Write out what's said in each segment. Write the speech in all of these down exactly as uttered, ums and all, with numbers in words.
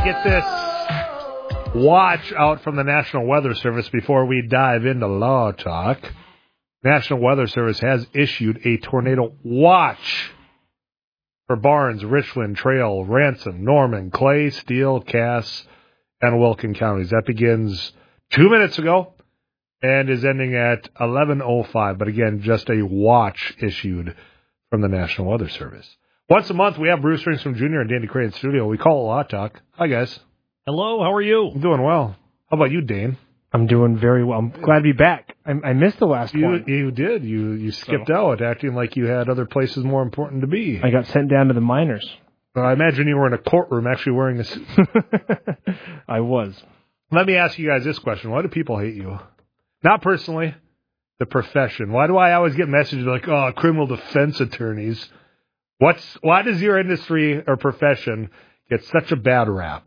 get this watch out from the National Weather Service before we dive into law talk. National Weather Service has issued a tornado watch for Barnes, Richland, Trail, Ransom, Norman, Clay, Steele, Cass, and Wilkin counties. That begins two minutes ago and is ending at eleven oh five. But again, just a watch issued from the National Weather Service. Once a month, we have Bruce Ringstrom Junior and Danny Cray in studio. We call it Law Talk. Hi, guys. Hello, how are you? I'm doing well. How about you, Dane? I'm doing very well. I'm glad to be back. I, I missed the last you, one. You did. You you skipped so. out, acting like you had other places more important to be. I got sent down to the minors. Well, I imagine you were in a courtroom actually wearing a suit. I was. Let me ask you guys this question. Why do people hate you? Not personally, the profession. Why do I always get messages like, oh, criminal defense attorneys? What's Why does your industry or profession get such a bad rap?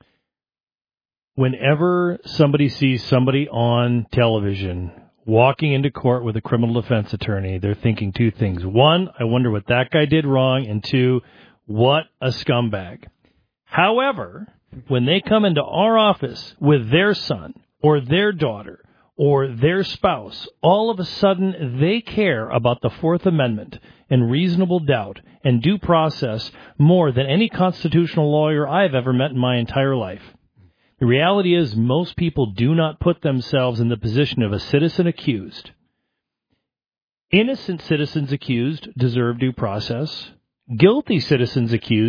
Whenever somebody sees somebody on television walking into court with a criminal defense attorney, they're thinking two things. One, I wonder what that guy did wrong. And two, what a scumbag. However, when they come into our office with their son or their daughter or their spouse, all of a sudden they care about the Fourth Amendment and reasonable doubt and due process more than any constitutional lawyer I've ever met in my entire life. The reality is most people do not put themselves in the position of a citizen accused. Innocent citizens accused deserve due process. Guilty citizens accused